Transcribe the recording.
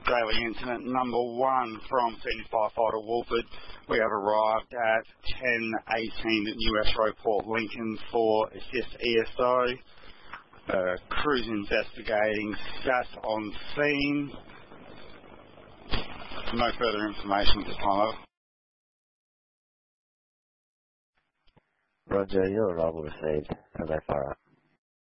Daily incident number 1 from Senior Firefighter Wolford. We have arrived at 10:18 at New West Road, Port Lincoln for assist ESO. Crews investigating, SAS on scene. No further information at this time. Roger, your arrival received. As I fire up.